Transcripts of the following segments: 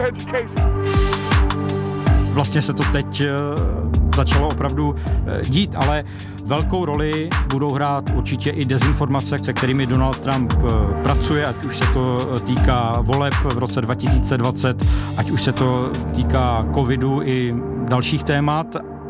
Vlastně se to teď začalo opravdu dít, ale velkou roli budou hrát určitě i dezinformace, se kterými Donald Trump pracuje, ať už se to týká voleb v roce 2020, ať už se to týká covidu i dalších témat.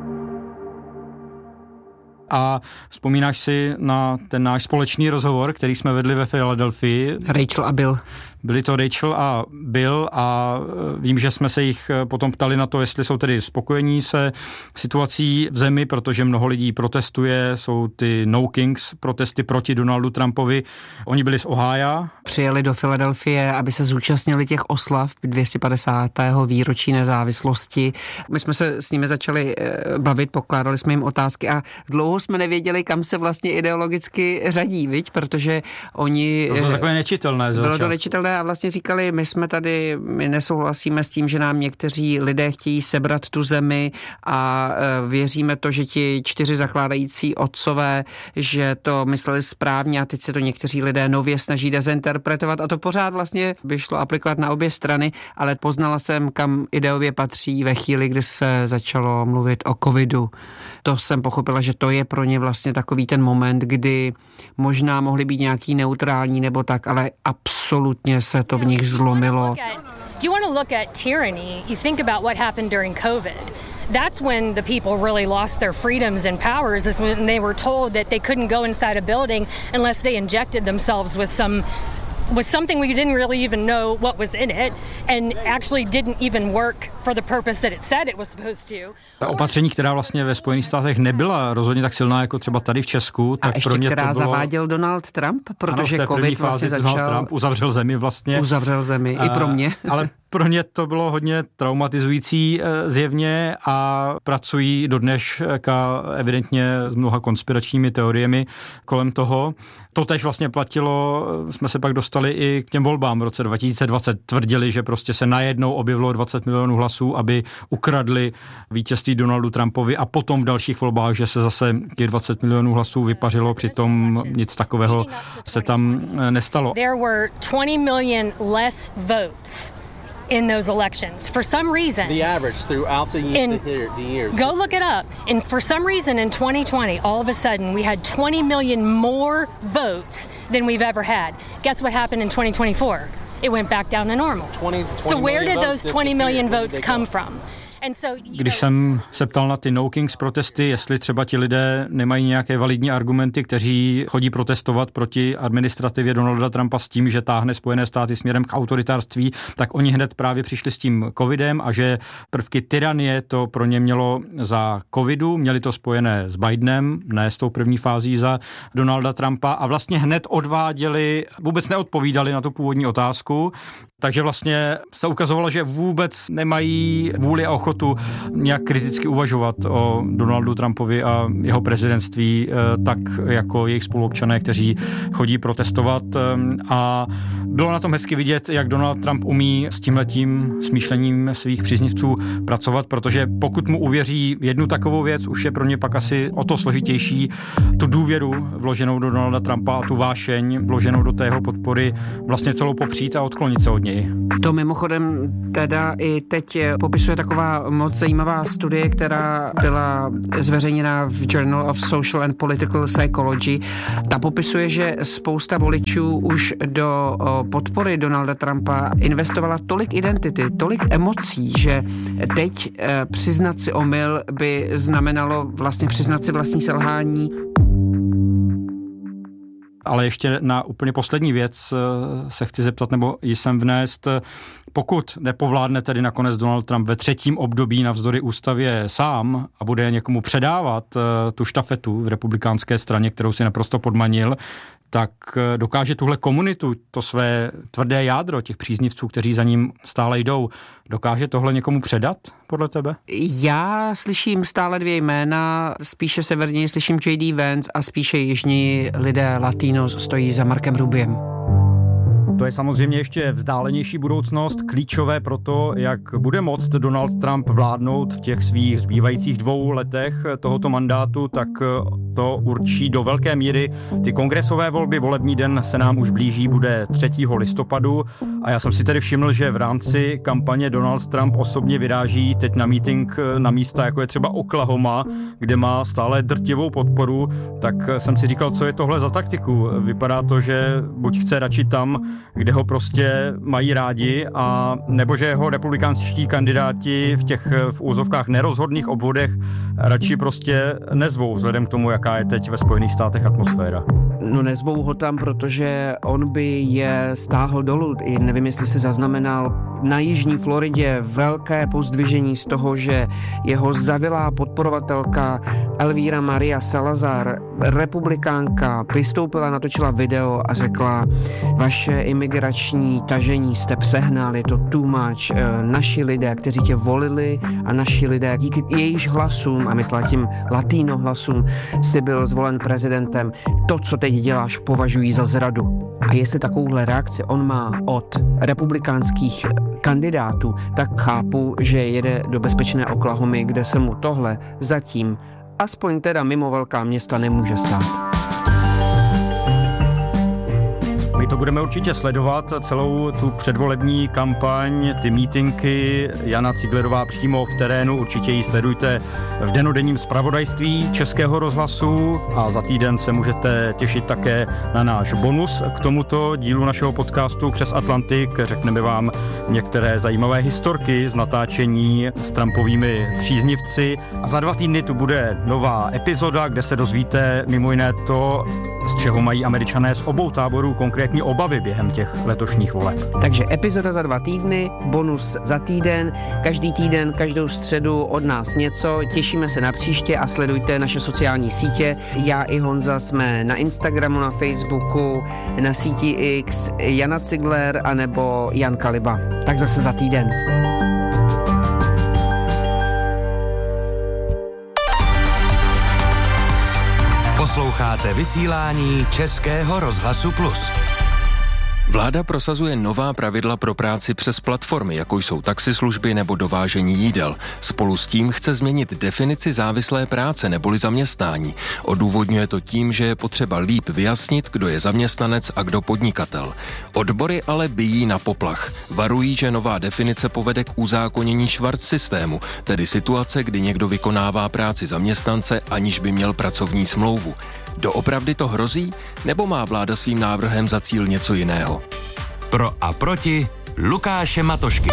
A vzpomínáš si na ten náš společný rozhovor, který jsme vedli ve Filadelfii? Rachel a Bill. Byli to Rachel a Bill a vím, že jsme se jich potom ptali na to, jestli jsou tedy spokojení se situací v zemi, protože mnoho lidí protestuje, jsou ty No Kings protesty proti Donaldu Trumpovi. Oni byli z Ohája. Přijeli do Filadelfie, aby se zúčastnili těch oslav 250. výročí nezávislosti. My jsme se s nimi začali bavit, pokládali jsme jim otázky a dlouho jsme nevěděli, kam se vlastně ideologicky řadí, viď? Protože oni... To bylo takové nečitelné. Bylo to nečitelné a vlastně říkali, my nesouhlasíme s tím, že nám někteří lidé chtějí sebrat tu zemi a věříme to, že ti 4 zakládající otcové, že to mysleli správně a teď se to někteří lidé nově snaží dezinterpretovat a to pořád vlastně by šlo aplikovat na obě strany, ale poznala jsem, kam ideově patří ve chvíli, kdy se začalo mluvit o covidu. To jsem pochopila, že to je pro ně vlastně takový ten moment, kdy možná mohli být nějaký neutrální nebo tak, ale absolutně se to v nich zlomilo. If you want to look at tyranny, you think about what happened during COVID. That's when the people really lost their freedoms and powers, is when they were told that they couldn't go inside a building unless they injected themselves with something we didn't really even know what was in it and actually didn't even work for the purpose that it said it was supposed to. Ta opatření, která vlastně ve Spojených státech nebyla rozhodně tak silná jako třeba tady v Česku, tak a ještě pro ně která to bylo... zaváděl Donald Trump, protože ano, covid vlastně začal... Donald Trump uzavřel zemi vlastně. Uzavřel zemi, i pro mě. Ale pro ně to bylo hodně traumatizující zjevně a pracují dodneška evidentně s mnoha konspiračními teoriemi kolem toho. To tež vlastně platilo, jsme se pak dostali i k těm volbám v roce 2020. Tvrdili, že prostě se najednou objevilo 20 milionů hlasů, aby ukradli vítězství Donaldu Trumpovi a potom v dalších volbách, že se zase těch 20 milionů hlasů vypařilo, přitom nic takového se tam nestalo. There were 20 million less votes in those elections. For some reason, the average throughout the years. Go look it up. And for some reason in 2020, all of a sudden, we had 20 million more votes than we've ever had. Guess what happened in 2024? It went back down to normal. 20 so where did those 20 million votes come from? Když jsem se ptal na ty No Kings protesty, jestli třeba ti lidé nemají nějaké validní argumenty, kteří chodí protestovat proti administrativě Donalda Trumpa s tím, že táhne Spojené státy směrem k autoritářství, tak oni hned právě přišli s tím covidem a že prvky tyranie to pro ně mělo za covidu, měli to spojené s Bidenem, ne s tou první fází za Donalda Trumpa a vlastně hned odváděli, vůbec neodpovídali na tu původní otázku. Takže vlastně se ukazovalo, že vůbec nemají vůli a ochotu nějak kriticky uvažovat o Donaldu Trumpovi a jeho prezidentství, tak jako jejich spoluobčané, kteří chodí protestovat. A bylo na tom hezky vidět, jak Donald Trump umí s tímhletím smýšlením svých příznivců pracovat, protože pokud mu uvěří jednu takovou věc, už je pro ně pak asi o to složitější tu důvěru vloženou do Donalda Trumpa a tu vášeň vloženou do té jeho podpory vlastně celou popřít a odklonit se od něj. To mimochodem teda i teď popisuje taková moc zajímavá studie, která byla zveřejněna v Journal of Social and Political Psychology. Ta popisuje, že spousta voličů už do podpory Donalda Trumpa investovala tolik identity, tolik emocí, že teď přiznat si omyl by znamenalo vlastně přiznat si vlastní selhání. Ale ještě na úplně poslední věc se chci zeptat, nebo jsem vnést, pokud nepovládne tedy nakonec Donald Trump ve třetím období navzdory ústavě sám a bude někomu předávat tu štafetu v republikánské straně, kterou si naprosto podmanil, tak dokáže tuhle komunitu, to své tvrdé jádro těch příznivců, kteří za ním stále jdou, dokáže tohle někomu předat, podle tebe? Já slyším stále 2 jména, spíše severně slyším J.D. Vance a spíše jižní lidé Latino stojí za Markem Rubiem. To je samozřejmě ještě vzdálenější budoucnost, klíčové pro to, jak bude moct Donald Trump vládnout v těch svých zbývajících 2 letech tohoto mandátu, tak to určí do velké míry ty kongresové volby. Volební den se nám už blíží, bude 3. listopadu a já jsem si tedy všiml, že v rámci kampaně Donald Trump osobně vyráží teď na meeting na místa, jako je třeba Oklahoma, kde má stále drtivou podporu, tak jsem si říkal, co je tohle za taktiku. Vypadá to, že buď chce radši tam, kde ho prostě mají rádi, a nebo že jeho republikánští kandidáti v těch v úzovkách nerozhodných obvodech radši prostě nezvou, vzhledem k tomu, jaká je teď ve Spojených státech atmosféra. No nezvou ho tam, protože on by je stáhl dolů. Nevím, jestli se zaznamenal na jižní Floridě velké pozdvižení z toho, že jeho zavilá podporovatelka Elvira Maria Salazar, republikánka, vystoupila, natočila video a řekla: vaše imigrační tažení jste přehnali, je to too much. Naši lidé, kteří tě volili, a naši lidé díky jejich hlasům, a myslela tím latino hlasům, si byl zvolen prezidentem. To, co teď děláš, považují za zradu. A jestli takovouhle reakci on má od republikánských kandidátů, tak chápu, že jede do bezpečné Oklahomy, kde se mu tohle zatím, aspoň teda mimo velká města, nemůže stát. My to budeme určitě sledovat, celou tu předvolební kampaň, ty mítinky. Jana Ciglerová přímo v terénu, určitě ji sledujte v dennodenním zpravodajství Českého rozhlasu a za týden se můžete těšit také na náš bonus k tomuto dílu našeho podcastu Přes Atlantik. Řekneme vám některé zajímavé historky z natáčení s Trumpovými příznivci a za 2 týdny tu bude nová epizoda, kde se dozvíte mimo jiné to, z čeho mají Američané z obou táborů konkrétní obavy během těch letošních voleb. Takže epizoda za 2 týdny, bonus za týden, každý týden, každou středu od nás něco. Těšíme se na příště a sledujte naše sociální sítě. Já i Honza jsme na Instagramu, na Facebooku, na síti X, Jana Cigler anebo Jan Kaliba. Tak zase za týden. Posloucháte vysílání Českého rozhlasu Plus. Vláda prosazuje nová pravidla pro práci přes platformy, jako jsou taxislužby nebo dovážení jídel. Spolu s tím chce změnit definici závislé práce neboli zaměstnání. Odůvodňuje to tím, že je potřeba líp vyjasnit, kdo je zaměstnanec a kdo podnikatel. Odbory ale bijí na poplach. Varují, že nová definice povede k uzákonění švart systému, tedy situace, kdy někdo vykonává práci zaměstnance, aniž by měl pracovní smlouvu. Doopravdy to hrozí, nebo má vláda svým návrhem za cíl něco jiného? Pro a proti Lukáše Matošky.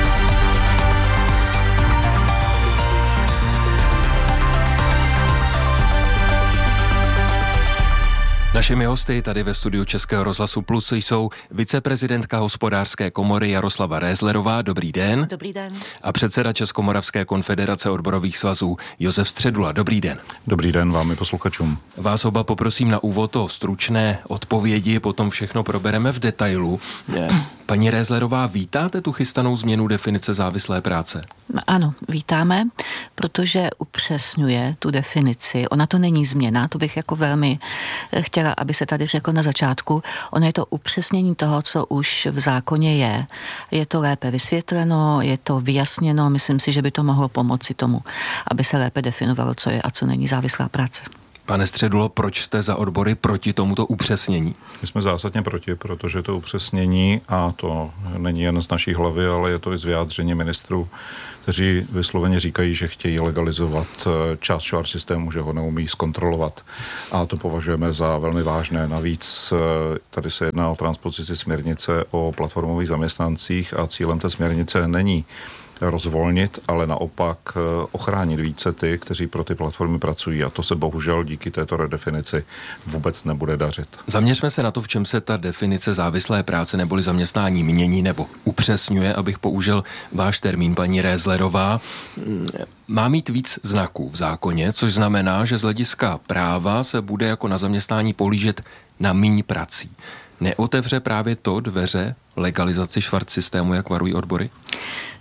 Našimi hosty tady ve studiu Českého rozhlasu Plus jsou viceprezidentka Hospodářské komory Jaroslava Rézlerová. Dobrý den. Dobrý den. A předseda Českomoravské konfederace odborových svazů Josef Středula. Dobrý den. Dobrý den vám i posluchačům. Vás oba poprosím na úvod o stručné odpovědi, potom všechno probereme v detailu. Paní Rézlerová, vítáte tu chystanou změnu definice závislé práce? Ano, vítáme, protože upřesňuje tu definici. Ona to není změna, to bych jako velmi chtěla, aby se tady řeklo na začátku. Ono je to upřesnění toho, co už v zákoně je. Je to lépe vysvětleno, je to vyjasněno, myslím si, že by to mohlo pomoci tomu, aby se lépe definovalo, co je a co není závislá práce. Pane Středulo, proč jste za odbory proti tomuto upřesnění? My jsme zásadně proti, protože to upřesnění, a to není jen z naší hlavy, ale je to i z vyjádření ministrů, kteří vysloveně říkají, že chtějí legalizovat část švart systému, že ho neumí zkontrolovat. A to považujeme za velmi vážné. Navíc tady se jedná o transpozici směrnice o platformových zaměstnancích a cílem té směrnice není rozvolnit, ale naopak ochránit více ty, kteří pro ty platformy pracují. A to se bohužel díky této redefinici vůbec nebude dařit. Zaměřme se na to, v čem se ta definice závislé práce neboli zaměstnání mění nebo upřesňuje, abych použil váš termín, paní Rézlerová. Má mít víc znaků v zákoně, což znamená, že z hlediska práva se bude jako na zaměstnání pohlížet na míň prací. Neotevře právě to dveře legalizaci švart systému, jak varují odbory?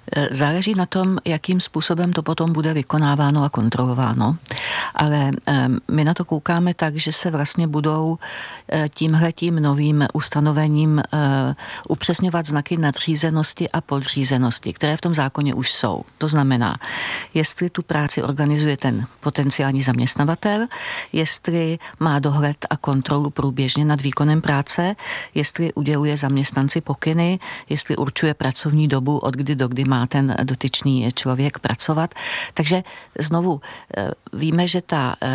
Záleží na tom, jakým způsobem to potom bude vykonáváno a kontrolováno, ale my na to koukáme tak, že se vlastně budou tímhletím novým ustanovením upřesňovat znaky nadřízenosti a podřízenosti, které v tom zákoně už jsou. To znamená, jestli tu práci organizuje ten potenciální zaměstnavatel, jestli má dohled a kontrolu průběžně nad výkonem práce, jestli uděluje zaměstnanci pokyny, jestli určuje pracovní dobu, od kdy do kdy má ten dotyčný člověk pracovat. Takže znovu víme, že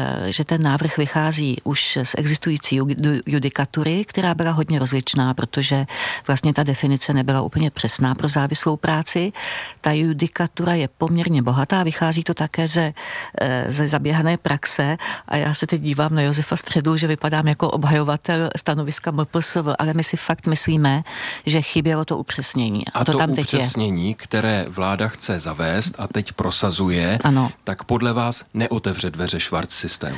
ten návrh vychází už z existující judikatury, která byla hodně rozličná, protože vlastně ta definice nebyla úplně přesná pro závislou práci. Ta judikatura je poměrně bohatá, vychází to také ze zaběhané praxe a já se teď dívám na Josefa Středu, že vypadám jako obhajovatel stanoviska MPSV, ale my si fakt myslíme, že chybělo to upřesnění. A to tam upřesnění, které vláda chce zavést a teď prosazuje, ano. Tak podle vás neotevře dveře Schwarz systému?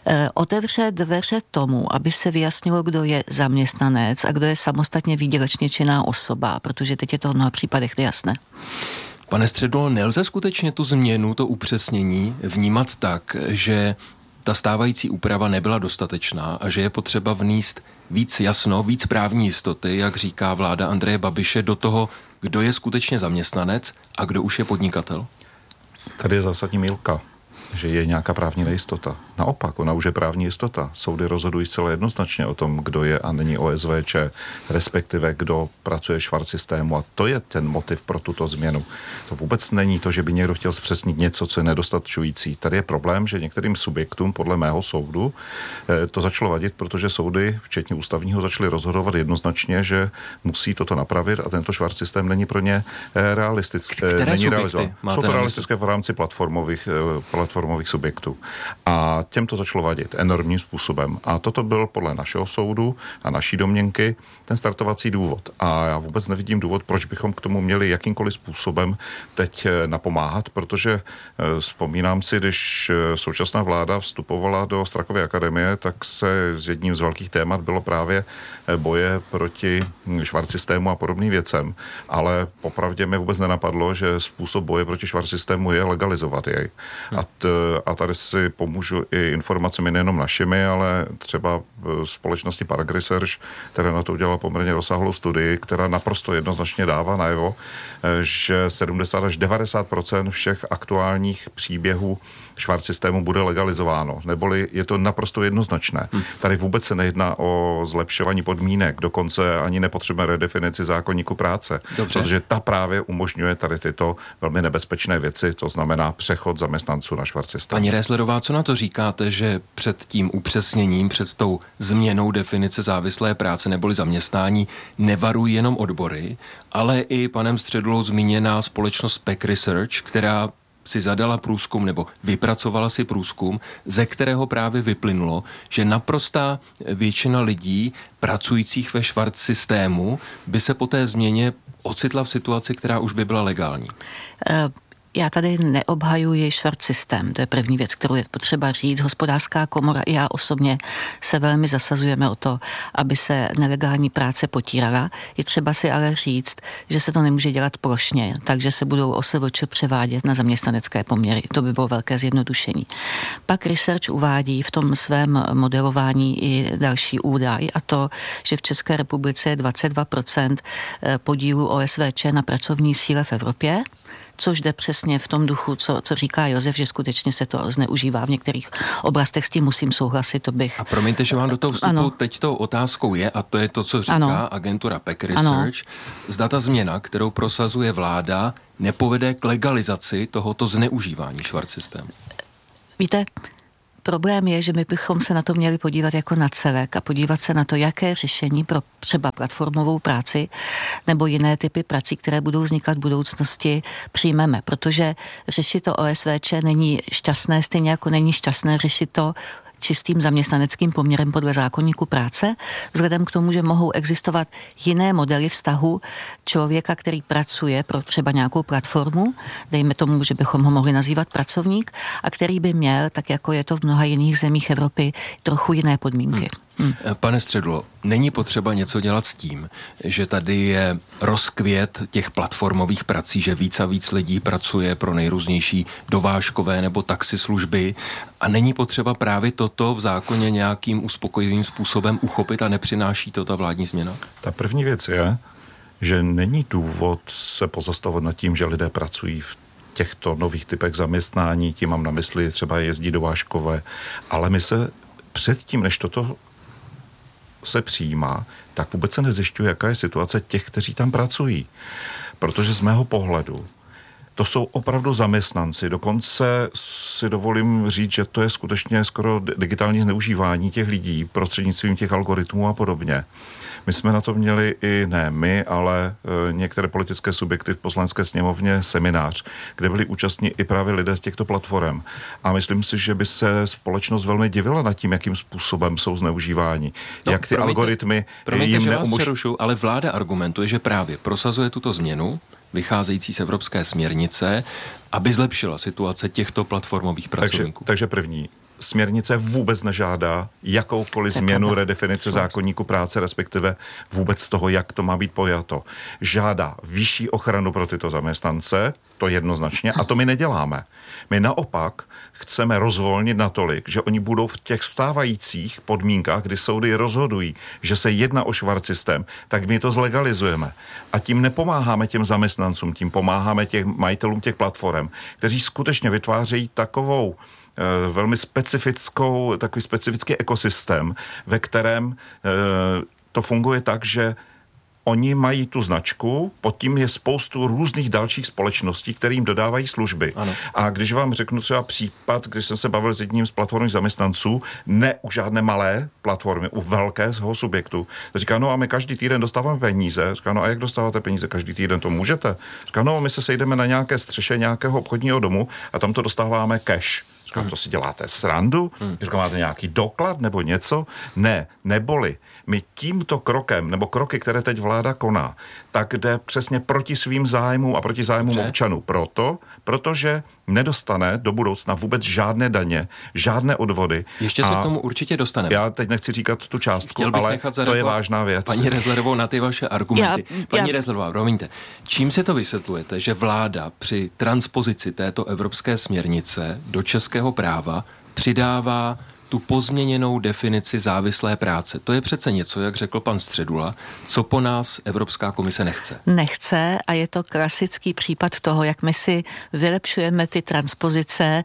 Otevře dveře tomu, aby se vyjasnilo, kdo je zaměstnanec a kdo je samostatně výdělečně činná osoba, protože teď je to v mnoha případech nejasné. Pane Středlo, nelze skutečně tu změnu, to upřesnění vnímat tak, že ta stávající úprava nebyla dostatečná a že je potřeba vnést víc jasno, víc právní jistoty, jak říká vláda Andreje Babiše, do toho, kdo je skutečně zaměstnanec a kdo už je podnikatel? Tady je zásadní mýlka, že je nějaká právní nejistota. Naopak, ona už je právní jistota. Soudy rozhodují zcela jednoznačně o tom, kdo je a není OSVČ, respektive kdo pracuje v Schwarz systému, a to je ten motiv pro tuto změnu. To vůbec není to, že by někdo chtěl zpřesnit něco, co je nedostačující. Tady je problém, že některým subjektům, podle mého soudu, to začalo vadit, protože soudy, včetně ústavního, začaly rozhodovat jednoznačně, že musí toto napravit a tento Schwarz systém není pro ně realistický. Které subjekty? Jsou to realistické v rámci platformových subjektů. A těm to začalo vadit enormním způsobem. A toto byl podle našeho soudu a naší domněnky ten startovací důvod. A já vůbec nevidím důvod, proč bychom k tomu měli jakýmkoliv způsobem teď napomáhat, protože vzpomínám si, když současná vláda vstupovala do Strakovy akademie, tak se jedním z velkých témat bylo právě boje proti Schwarz systému a podobným věcem. Ale popravdě mi vůbec nenapadlo, že způsob boje proti Schwarz systému je legalizovat jej. A tady si pomůžu i informacemi nejenom našimi, ale třeba společnosti Paragresearch, která na to udělala poměrně rozsáhlou studii, která naprosto jednoznačně dává najevo, že 70 až 90% všech aktuálních příběhů Schwarz systému bude legalizováno, neboli je to naprosto jednoznačné. Tady vůbec se nejedná o zlepšování podmínek, dokonce ani nepotřebujeme redefinici zákoníku práce, protože ta právě umožňuje tady tyto velmi nebezpečné věci, to znamená přechod zaměstnanců na Schwarz systém. Paní Rézlerová, co na to říkáte, že před tím upřesněním, před tou změnou definice závislé práce neboli zaměstnání nevarují jenom odbory, ale i panem Středulou zmíněná společnost Pack Research, která si zadala průzkum nebo vypracovala si průzkum, ze kterého právě vyplynulo, že naprostá většina lidí pracujících ve Schwarz systému by se po té změně ocitla v situaci, která už by byla legální. Já tady neobhajuji Schwarz systém, to je první věc, kterou je potřeba říct. Hospodářská komora i já osobně se velmi zasazujeme o to, aby se nelegální práce potírala. Je třeba si ale říct, že se to nemůže dělat plošně, takže se budou OSVČ převádět na zaměstnanecké poměry. To by bylo velké zjednodušení. Pak Research uvádí v tom svém modelování i další údaj, a to, že v České republice je 22% podílu OSVČ na pracovní síle v Evropě, což jde přesně v tom duchu, co říká Josef, že skutečně se to zneužívá v některých oblastech, s tím musím souhlasit, to bych... A promiňte, že vám do toho vstupu ano. Teď tou otázkou je, a to je to, co říká ano. agentura Pack Research, zda ta změna, kterou prosazuje vláda, nepovede k legalizaci tohoto zneužívání Schwarz systému. Víte, problém je, že my bychom se na to měli podívat jako na celek a podívat se na to, jaké řešení pro třeba platformovou práci nebo jiné typy prací, které budou vznikat v budoucnosti, přijmeme. Protože řešit to OSVČ není šťastné, stejně jako není šťastné řešit to čistým zaměstnaneckým poměrem podle zákoníku práce, vzhledem k tomu, že mohou existovat jiné modely vztahu člověka, který pracuje pro třeba nějakou platformu, dejme tomu, že bychom ho mohli nazývat pracovník, a který by měl, tak jako je to v mnoha jiných zemích Evropy, trochu jiné podmínky. Pane Středulo, není potřeba něco dělat s tím, že tady je rozkvět těch platformových prací, že víc a víc lidí pracuje pro nejrůznější dovážkové nebo taxislužby a není potřeba právě toto v zákoně nějakým uspokojivým způsobem uchopit a nepřináší to ta vládní změna? Ta první věc je, že není důvod se pozastavovat nad tím, že lidé pracují v těchto nových typech zaměstnání, tím mám na mysli třeba jezdí dovážkové, ale my se předtím, než toto se přijímá, tak vůbec se nezjišťuje, jaká je situace těch, kteří tam pracují. Protože z mého pohledu to jsou opravdu zaměstnanci. Dokonce si dovolím říct, že to je skutečně skoro digitální zneužívání těch lidí prostřednictvím těch algoritmů a podobně. My jsme na to měli i ne my, ale některé politické subjekty v Poslanecké sněmovně seminář, kde byli účastní i právě lidé z těchto platform. A myslím si, že by se společnost velmi divila nad tím, jakým způsobem jsou zneužíváni. No, jak ty algoritmy jim neumožňují. Ale vláda argumentuje, že právě prosazuje tuto změnu, vycházející z evropské směrnice, aby zlepšila situace těchto platformových pracovníků. Takže první. Směrnice vůbec nežádá jakoukoliv změnu redefinice zákoníku práce, respektive vůbec toho, jak to má být pojato. Žádá vyšší ochranu pro tyto zaměstnance, to jednoznačně, a to my neděláme. My naopak chceme rozvolnit natolik, že oni budou v těch stávajících podmínkách, kdy soudy rozhodují, že se jedná o švart systém, tak my to zlegalizujeme. A tím nepomáháme těm zaměstnancům, tím pomáháme těm majitelům těch platform, kteří skutečně vytvářejí takovou velmi takový specifický ekosystém, ve kterém to funguje tak, že oni mají tu značku, pod tím je spoustu různých dalších společností, které jim dodávají služby. Ano. A když vám řeknu třeba případ, když jsem se bavil s jedním z platformních zaměstnanců, ne u žádné malé platformy, u velkého subjektu, říká, no a my každý týden dostáváme peníze. Říká, no a jak dostáváte peníze každý týden, to můžete? Říká, no my se sejdeme na nějaké střeše nějakého obchodního domu a tam to dostáváme cash. Říkám, to si děláte srandu? Říkám, máte nějaký doklad nebo něco? Ne, neboli. My tímto krokem, nebo kroky, které teď vláda koná, tak jde přesně proti svým zájmům a proti zájmům občanů. Protože nedostane do budoucna vůbec žádné daně, žádné odvody. Ještě se k tomu určitě dostaneme. Já teď nechci říkat tu částku, ale to je vážná věc. Paní Rezlerovou, na ty vaše argumenty. Paní Rezlerová, promiňte, čím se to vysvětlujete, že vláda při transpozici této evropské směrnice do českého práva přidává tu pozměněnou definici závislé práce? To je přece něco, jak řekl pan Středula, co po nás Evropská komise nechce. Nechce a je to klasický případ toho, jak my si vylepšujeme ty transpozice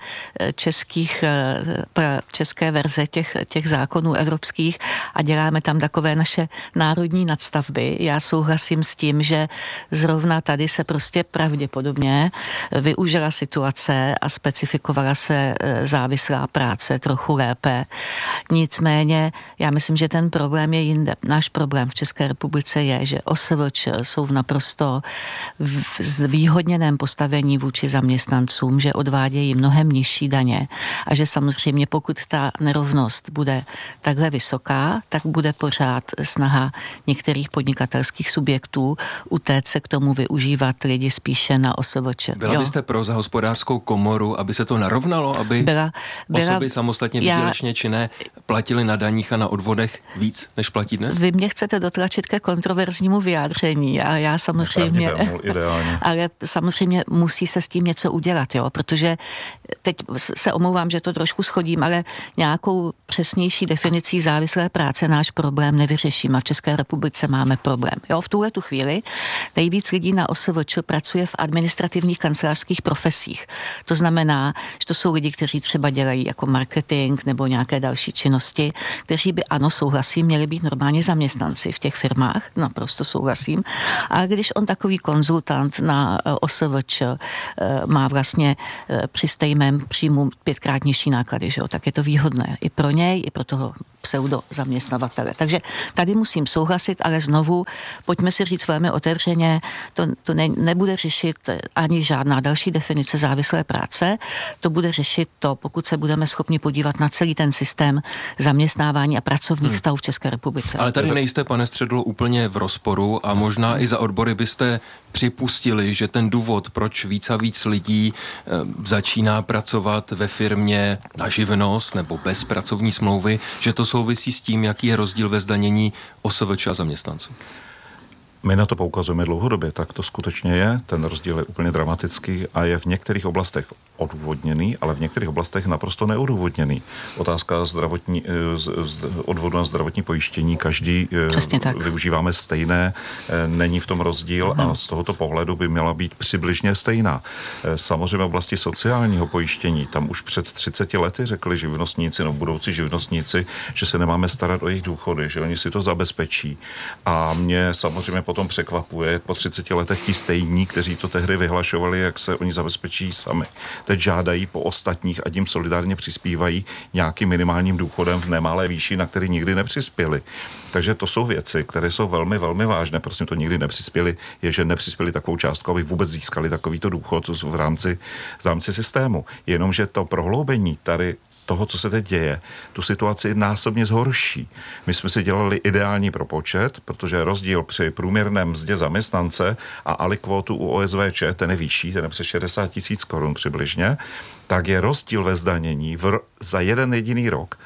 české verze těch zákonů evropských a děláme tam takové naše národní nadstavby. Já souhlasím s tím, že zrovna tady se prostě pravděpodobně využila situace a specifikovala se závislá práce trochu lépe. Nicméně já myslím, že ten problém je jinde. Náš problém v České republice je, že OSVČ jsou v naprosto zvýhodněném postavení vůči zaměstnancům, že odvádějí mnohem nižší daně a že samozřejmě pokud ta nerovnost bude takhle vysoká, tak bude pořád snaha některých podnikatelských subjektů utéct se k tomu využívat lidi spíše na OSVČ. Byla byste pro za hospodářskou komoru, aby se to narovnalo, aby osoby samostatně výdělečně činné platili na daních a na odvodech víc, než platí dnes? Vy mě chcete dotlačit ke kontroverznímu vyjádření a já samozřejmě, ale samozřejmě musí se s tím něco udělat, jo, protože teď se omlouvám, že to trošku schodím, ale nějakou přesnější definicí závislé práce náš problém nevyřešíme. V České republice máme problém. Jo, v tuhletu chvíli nejvíc lidí na OSVČ pracuje v administrativních kancelářských profesích. To znamená, že to jsou lidi, kteří třeba dělají jako marketing nebo nějaké další činnosti, kteří by, ano, souhlasím, měli být normálně zaměstnanci v těch firmách, naprosto souhlasím. A když on takový konzultant na OSVČ má vlastně při stejném příjmu 5krát nižší náklady, že jo, tak je to výhodné i pro něj, i pro toho pseudo zaměstnavatele. Takže tady musím souhlasit, ale znovu pojďme si říct velmi otevřeně, to nebude řešit ani žádná další definice závislé práce, to bude řešit to, pokud se budeme schopni podívat na celý ten systém zaměstnávání a pracovních vztahů v České republice. Ale tady nejste, pane Středulo, úplně v rozporu a možná i za odbory byste připustili, že ten důvod, proč víc a víc lidí začíná pracovat ve firmě na živnost nebo bez pracovní smlouvy, že to souvisí s tím, jaký je rozdíl ve zdanění OSVČ a zaměstnanců? My na to poukazujeme dlouhodobě, tak to skutečně je. Ten rozdíl je úplně dramatický a je v některých oblastech odůvodněný, ale v některých oblastech naprosto neodůvodněný. Otázka odvodu na zdravotní pojištění, každý využíváme stejné, není v tom rozdíl a z tohoto pohledu by měla být přibližně stejná. Samozřejmě v oblasti sociálního pojištění, tam už před 30 lety řekli živnostníci, no budoucí živnostníci, že se nemáme starat o jejich důchody, že oni si to zabezpečí. A mě samozřejmě potom překvapuje, jak po 30 letech ti stejní, kteří to tehdy vyhlašovali, jak se oni zabezpečí sami. Teď žádají po ostatních a tím solidárně přispívají nějakým minimálním důchodem v nemalé výši, na který nikdy nepřispěli. Takže to jsou věci, které jsou velmi, velmi vážné. Prostě to nikdy nepřispěli, je, že nepřispěli takovou částku, aby vůbec získali takovýto důchod v rámci systému. Jenomže to prohloubení tady toho, co se teď děje, tu situaci násobně zhorší. My jsme si dělali ideální propočet, protože rozdíl při průměrném mzdě zaměstnance a alikvotu u OSVČ, ten je vyšší, ten je přes 60 000 korun přibližně, tak je rozdíl ve zdanění za jeden jediný rok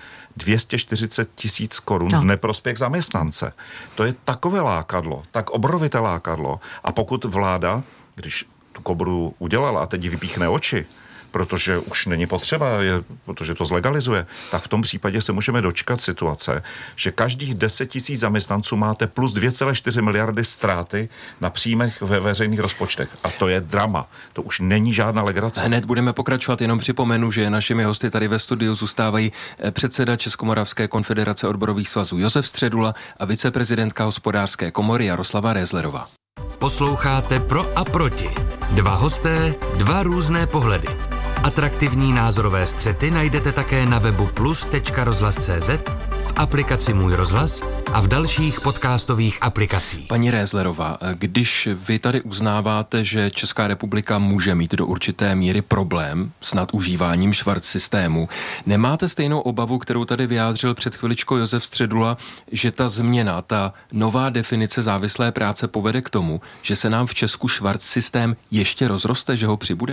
240 000 korun v neprospěch zaměstnance. To je takové lákadlo, tak obrovité lákadlo. A pokud vláda, když tu kobru udělala a teď ji vypíchne oči, protože už není potřeba, protože to zlegalizuje, tak v tom případě se můžeme dočkat situace, že každých 10 000 zaměstnanců máte plus 2,4 miliardy ztráty na příjmech ve veřejných rozpočtech. A to je drama. To už není žádná legrace. Hned budeme pokračovat, jenom připomenu, že našimi hosty tady ve studiu zůstávají předseda Českomoravské konfederace odborových svazů Josef Středula a viceprezidentka Hospodářské komory Jaroslava Rézlerová. Posloucháte Pro a proti. Dva hosté, dva různé pohledy. Atraktivní názorové střety najdete také na webu plus.rozhlas.cz, v aplikaci Můj rozhlas a v dalších podcastových aplikacích. Paní Rézlerová, když vy tady uznáváte, že Česká republika může mít do určité míry problém s nadužíváním švart systému, nemáte stejnou obavu, kterou tady vyjádřil před chviličkou Josef Středula, že ta změna, ta nová definice závislé práce povede k tomu, že se nám v Česku švart systém ještě rozroste, že ho přibude?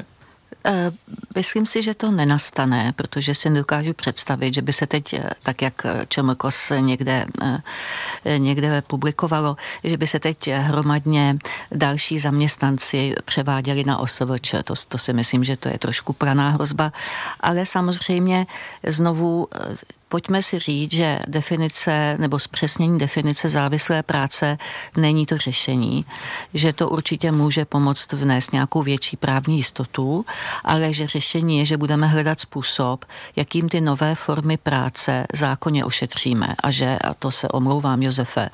Myslím si, že to nenastane, protože si nedokážu představit, že by se teď, tak jak ČMKOS někde publikovalo, že by se teď hromadně další zaměstnanci převáděli na OSVČ. To si myslím, že to je trošku praná hrozba. Ale samozřejmě znovu pojďme si říct, že definice nebo zpřesnění definice závislé práce není to řešení, že to určitě může pomoct vnést nějakou větší právní jistotu, ale že řešení je, že budeme hledat způsob, jakým ty nové formy práce zákonně ošetříme a že, a to se omlouvám Josefe,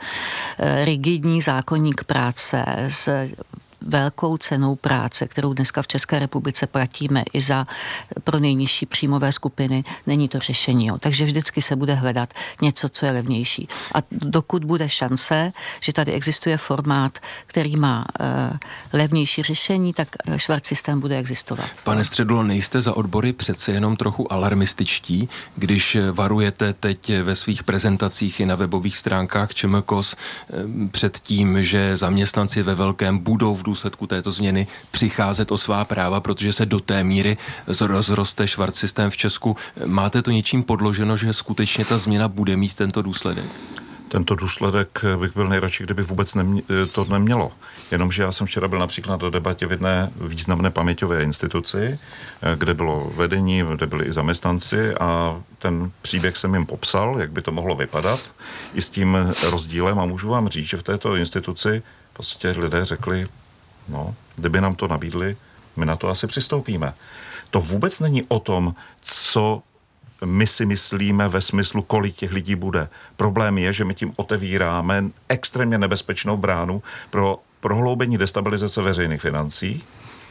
rigidní zákoník práce s velkou cenou práce, kterou dneska v České republice platíme i pro nejnižší příjmové skupiny, není to řešení. Jo. Takže vždycky se bude hledat něco, co je levnější. A dokud bude šance, že tady existuje formát, který má levnější řešení, tak švart systém bude existovat. Pane Středulo, nejste za odbory přece jenom trochu alarmističtí, když varujete teď ve svých prezentacích i na webových stránkách ČMKOS před tím, že zaměstnanci ve velkém budou v důsledku této změny přicházet o svá práva, protože se do té míry rozroste švart systém v Česku. Máte to něčím podloženo, že skutečně ta změna bude mít tento důsledek? Tento důsledek bych byl nejradši, kdyby vůbec to nemělo. Jenomže já jsem včera byl například na debatě v jedné významné paměťové instituci, kde bylo vedení, kde byli i zaměstnanci a ten příběh jsem jim popsal, jak by to mohlo vypadat, i s tím rozdílem a můžu vám říct, že v této instituci prostě lidé řekli, no, kdyby nám to nabídli, my na to asi přistoupíme. To vůbec není o tom, co my si myslíme ve smyslu, kolik těch lidí bude. Problém je, že my tím otevíráme extrémně nebezpečnou bránu pro prohloubení destabilizace veřejných financí,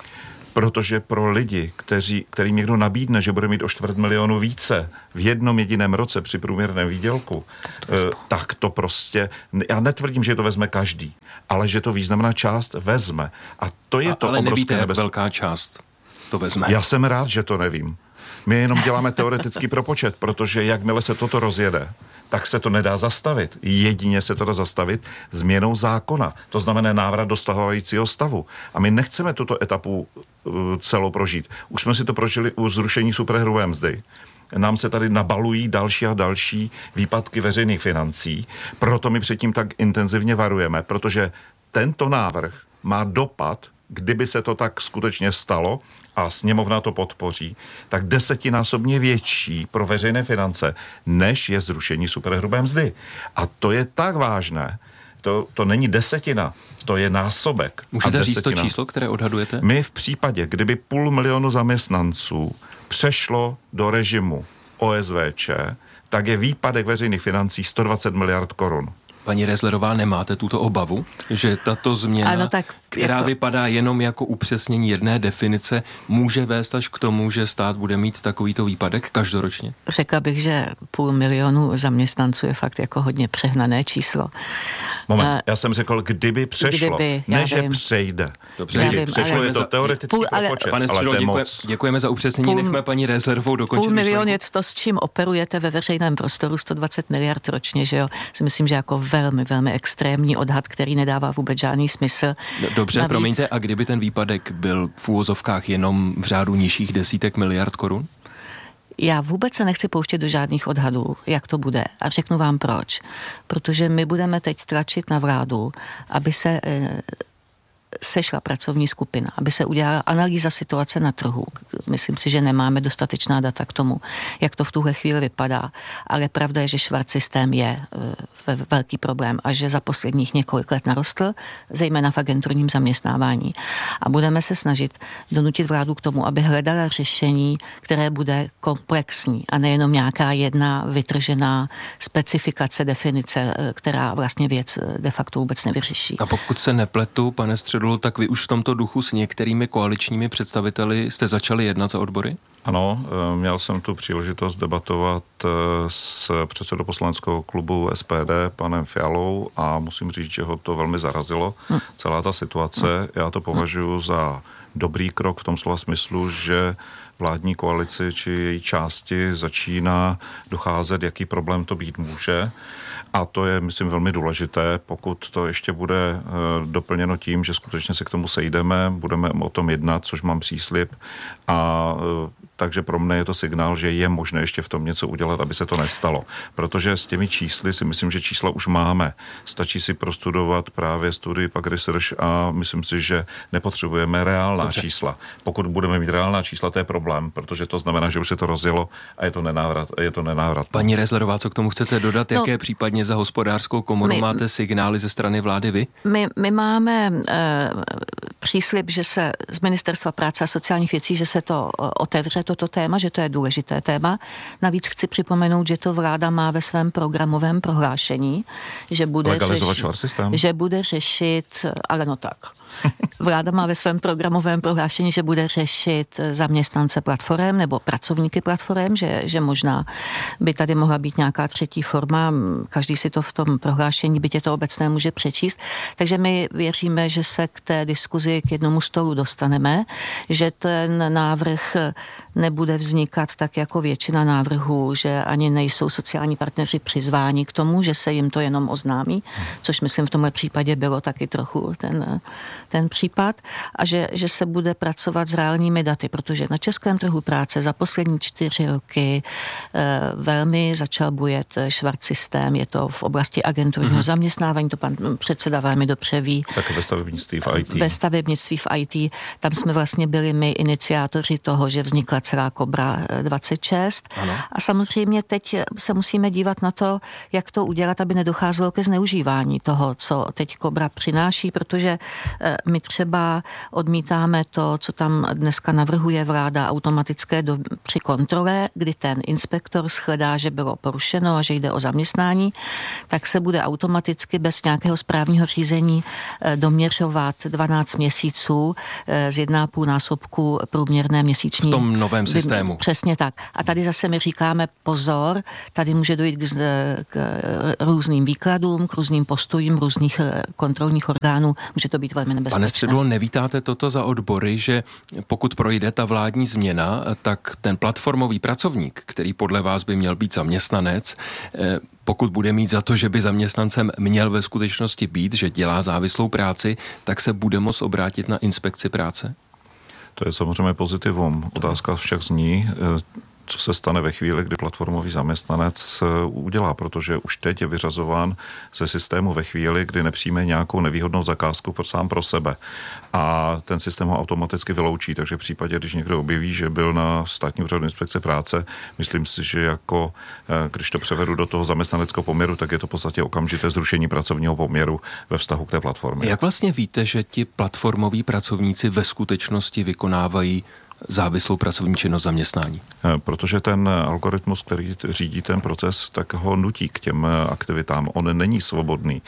protože pro lidi, kterým někdo nabídne, že bude mít o 250 000 více v jednom jediném roce při průměrném výdělku, tak to prostě, já netvrdím, že to vezme každý, ale že to významná část vezme. A to je to ale obrovské nebezpečí. Ale velká část to vezme. Já jsem rád, že to nevím. My jenom děláme teoretický propočet, protože jakmile se toto rozjede, tak se to nedá zastavit. Jedině se to dá zastavit změnou zákona. To znamená návrat do stávajícího stavu. A my nechceme tuto etapu celou prožít. Už jsme si to prožili u zrušení superhrubé mzdy. Nám se tady nabalují další a další výpadky veřejných financí. Proto my předtím tak intenzivně varujeme, protože tento návrh má dopad, kdyby se to tak skutečně stalo a sněmovna to podpoří, tak 10násobně větší pro veřejné finance, než je zrušení superhrubé mzdy. A to je tak vážné, to není 10, to je násobek. Můžete říct to číslo, které odhadujete? My v případě, kdyby 500 000 zaměstnanců přešlo do režimu OSVČ, tak je výpadek veřejných financí 120 miliard korun. Paní Rezlerová, nemáte tuto obavu, že tato změna, ano, tak která vypadá jenom jako upřesnění jedné definice, může vést až k tomu, že stát bude mít takovýto výpadek každoročně? Řekla bych, že 500 000 zaměstnanců je fakt jako hodně přehnané číslo. Moment, já jsem řekl, kdyby přešlo, ne že přejde. Dobře, kdyby přešlo, je to teoretický propočet, pane ale to je moc. Děkujeme za upřesnění, nechme paní Rezlerovou dokončit. 500 000 je to, s čím operujete ve veřejném prostoru, 120 miliard ročně, že jo? Si myslím, že jako velmi, velmi extrémní odhad, který nedává vůbec žádný smysl. Dobře, promiňte, a kdyby ten výpadek byl v úvozovkách jenom v řádu nižších desítek miliard korun? Já vůbec se nechci pouštět do žádných odhadů, jak to bude. A řeknu vám proč. Protože my budeme teď tlačit na vládu, aby se sešla pracovní skupina, aby se udělala analýza situace na trhu. Myslím si, že nemáme dostatečná data k tomu, jak to v tuhle chvíli vypadá. Ale pravda je, že švart systém je velký problém a že za posledních několik let narostl, zejména v agenturním zaměstnávání. A budeme se snažit donutit vládu k tomu, aby hledala řešení, které bude komplexní a nejenom nějaká jedna vytržená specifikace, definice, která vlastně věc de facto vůbec nevyřeší. A pokud se nepletu, pane Středulu, tak vy už v tomto duchu s některými koaličními představiteli jste začali jednat za odbory? Ano, měl jsem tu příležitost debatovat s předsedou poslaneckého klubu SPD, panem Fialou, a musím říct, že ho to velmi zarazilo, celá ta situace. Já to považuji za dobrý krok v tom slova smyslu, že vládní koalici či její části začíná docházet, jaký problém to být může. A to je, myslím, velmi důležité, pokud to ještě bude doplněno tím, že skutečně se k tomu sejdeme, budeme o tom jednat, což mám příslib. A takže pro mě je to signál, že je možné ještě v tom něco udělat, aby se to nestalo. Protože s těmi čísly si myslím, že čísla už máme. Stačí si prostudovat právě studii PAC Research a myslím si, že nepotřebujeme reálná čísla. Pokud budeme mít reálná čísla, to je problém, protože to znamená, že už se to rozjelo a je to nenávrat. Paní Rezlerová, co k tomu chcete dodat? Jaké případně za Hospodářskou komoru máte signály ze strany vlády vy? My máme příslib, že se z Ministerstva práce a sociálních věcí, že se to otevře, toto téma, že to je důležité téma. Navíc chci připomenout, že to vláda má ve svém programovém prohlášení, že bude řešit, ale no tak. Vláda má ve svém programovém prohlášení, že bude řešit zaměstnance platform nebo pracovníky platform, že možná by tady mohla být nějaká třetí forma. Každý si to v tom prohlášení, byť je to obecné, může přečíst. Takže my věříme, že se k té diskuzi k jednomu stolu dostaneme, že ten návrh nebude vznikat tak jako většina návrhů, že ani nejsou sociální partneři přizváni k tomu, že se jim to jenom oznámí, což myslím v tomhle případě bylo taky trochu ten případ, a že se bude pracovat s reálnými daty, protože na českém trhu práce za poslední 4 roky velmi začal bujet švart systém, je to v oblasti agenturního zaměstnávání, to pan předseda velmi dobře ví. Tak ve stavebnictví v IT. Ve stavebnictví v IT, tam jsme vlastně byli my iniciátoři toho, že vznikla celá Kobra 26. Ano. A samozřejmě teď se musíme dívat na to, jak to udělat, aby nedocházelo ke zneužívání toho, co teď Kobra přináší, protože my třeba odmítáme to, co tam dneska navrhuje vláda, automatické při kontrole, kdy ten inspektor shledá, že bylo porušeno a že jde o zaměstnání, tak se bude automaticky bez nějakého správního řízení doměřovat 12 měsíců z 1,5 násobku průměrné měsíční. V tom novém systému. Přesně tak. A tady zase my říkáme pozor, tady může dojít k různým výkladům, k různým postojím různých kontrolních orgánů, může to být velmi nebezpečné. nebezpečné. Pane Středulo, nevítáte toto za odbory, že pokud projde ta vládní změna, tak ten platformový pracovník, který podle vás by měl být zaměstnanec, pokud bude mít za to, že by zaměstnancem měl ve skutečnosti být, že dělá závislou práci, tak se bude moct obrátit na inspekci práce? To je samozřejmě pozitivum. Otázka však zní, co se stane ve chvíli, kdy platformový zaměstnanec udělá, protože už teď je vyřazován ze systému ve chvíli, kdy nepřijme nějakou nevýhodnou zakázku sám pro sebe. A ten systém ho automaticky vyloučí, takže v případě, když někdo objeví, že byl na státní úřadu inspekce práce, myslím si, že jako když to převedu do toho zaměstnaneckého poměru, tak je to v podstatě okamžité zrušení pracovního poměru ve vztahu k té platformě. Jak vlastně víte, že ti platformoví pracovníci ve skutečnosti vykonávají závislou pracovní činnost zaměstnání? Protože ten algoritmus, který řídí ten proces, tak ho nutí k těm aktivitám. On není svobodný.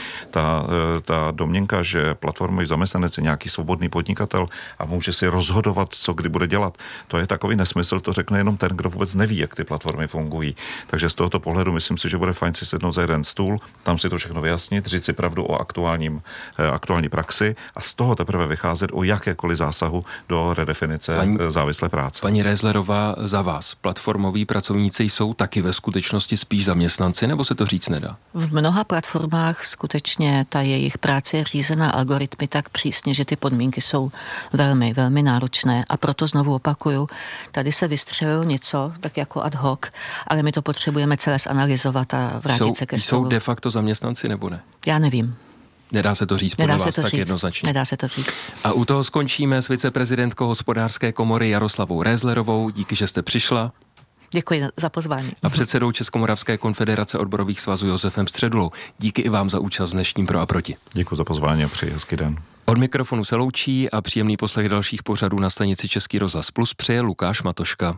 Ta domněnka, že platformový zaměstnanec je nějaký svobodný podnikatel a může si rozhodovat, co kdy bude dělat, to je takový nesmysl, to řekne jenom ten, kdo vůbec neví, jak ty platformy fungují. Takže z tohoto pohledu myslím si, že bude fajn si sednout za jeden stůl, tam si to všechno vyjasnit, říct si pravdu o aktuální praxi a z toho teprve vycházet o jakékoliv zásahu do redefinice závislé práce. Paní Rézlerová, za vás, platformoví pracovníci jsou taky ve skutečnosti spíš zaměstnanci, nebo se to říct nedá? V mnoha platformách skutečně ta jejich práce je řízená algoritmy tak přísně, že ty podmínky jsou velmi, velmi náročné a proto znovu opakuju, tady se vystřelilo něco tak jako ad hoc, ale my to potřebujeme celé zanalyzovat a vrátit se ke stolu. Jsou de facto zaměstnanci nebo ne? Já nevím. Nedá se to říct podle vás tak jednoznačně. Nedá se to říct. A u toho skončíme s viceprezidentkou Hospodářské komory Jaroslavou Rézlerovou. Díky, že jste přišla. Děkuji za pozvání. A předsedou Českomoravské konfederace odborových svazů Josefem Středulou. Díky i vám za účast v dnešním Pro a proti. Děkuji za pozvání a přeji hezký den. Od mikrofonu se loučí a příjemný poslech dalších pořadů na stanici Český rozhlas Plus přeje Lukáš Matoška.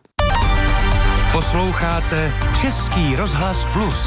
Posloucháte Český rozhlas Plus.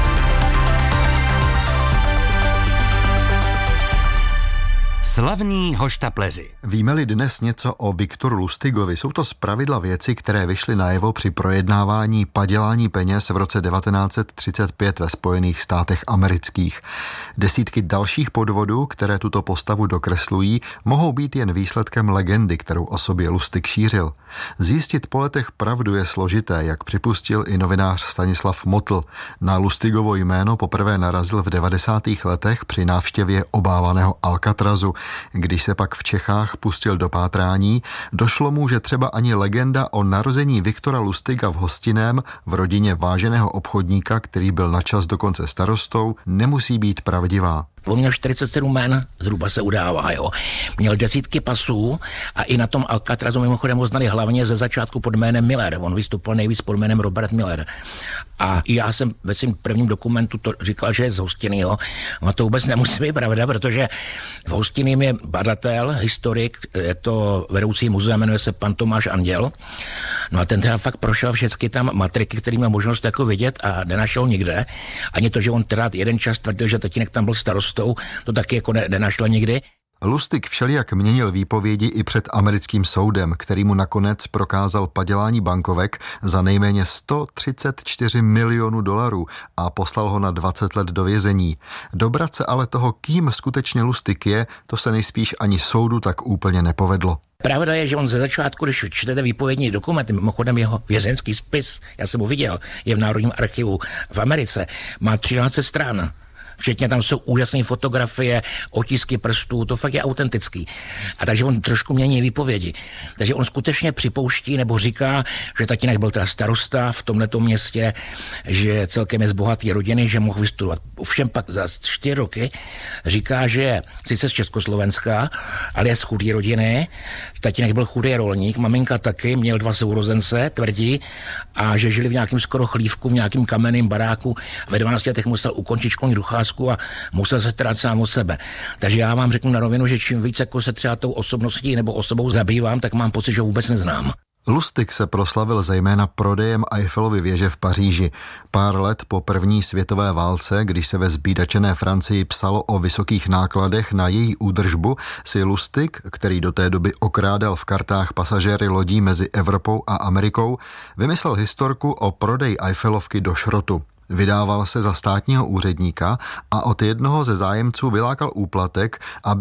Slavní hoštapleři. Víme-li dnes něco o Viktoru Lustigovi, jsou to zpravidla věci, které vyšly najevo při projednávání padělání peněz v roce 1935 ve Spojených státech amerických. Desítky dalších podvodů, které tuto postavu dokreslují, mohou být jen výsledkem legendy, kterou o sobě Lustig šířil. Zjistit po letech pravdu je složité, jak připustil i novinář Stanislav Motl. Na Lustigovo jméno poprvé narazil v 90. letech při návštěvě obávaného Alcatrazu. Když se pak v Čechách pustil do pátrání, došlo mu, že třeba ani legenda o narození Viktora Lustiga v Hostinném v rodině váženého obchodníka, který byl načas dokonce starostou, nemusí být pravdivá. On měl 47 jmen, zhruba se udává, jo. Měl desítky pasů a i na tom Alcatrazu mimochodem ho znali hlavně ze začátku pod jménem Miller. On vystupoval nejvíc pod jménem Robert Miller. A já jsem ve svém prvním dokumentu to říkal, že je z Hostinného. A to vůbec nemusí být pravda, protože v Hostinném je badatel, historik, je to vedoucí muzea, jmenuje se pan Tomáš Anděl. No a ten teda fakt prošel všechny tam matriky, který měl možnost jako vidět a nenašel nikde. Ani to, že on teda jeden čas tvrdil, že tatínek tam byl starostou, to taky jako nenašel nikdy. Lustig všelijak měnil výpovědi i před americkým soudem, který mu nakonec prokázal padělání bankovek za nejméně 134 milionů dolarů a poslal ho na 20 let do vězení. Dobrat se ale toho, kým skutečně Lustig je, to se nejspíš ani soudu tak úplně nepovedlo. Pravda je, že on ze začátku, když čtete výpovědní dokumenty, mimochodem jeho vězeňský spis, já jsem ho viděl, je v Národním archivu v Americe, má 13 stran. Včetně tam jsou úžasné fotografie, otisky prstů, to fakt je autentický. A takže on trošku mění výpovědi. Takže on skutečně připouští nebo říká, že tatínek byl teda starosta v tomhletom městě, že celkem je z bohaté rodiny, že mohl vystudovat. Ovšem pak za 4 roky říká, že je sice z Československa, ale je z chudé rodiny. Tatínek byl chudý rolník, maminka taky, měl 2 sourozence, tvrdí, a že žili v nějakém skoro chlívku, v nějakém kamenném baráku. Ve 12 letech musel ukončit školní docházku a musel se starat sám o sebe. Takže já vám řeknu na rovinu, že čím víc jako se třeba tou osobností nebo osobou zabývám, tak mám pocit, že ho vůbec neznám. Lustig se proslavil zejména prodejem Eiffelovy věže v Paříži. Pár let po první světové válce, když se ve zbídačené Francii psalo o vysokých nákladech na její údržbu, si Lustig, který do té doby okrádal v kartách pasažéry lodí mezi Evropou a Amerikou, vymyslel historku o prodeji Eiffelovky do šrotu. Vydával se za státního úředníka a od jednoho ze zájemců vylákal úplatek, aby